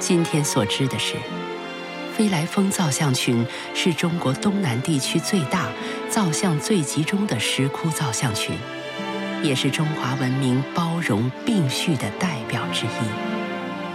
今天所知的是，飞来峰造像群是中国东南地区最大、造像最集中的石窟造像群，也是中华文明包容并蓄的代表之一。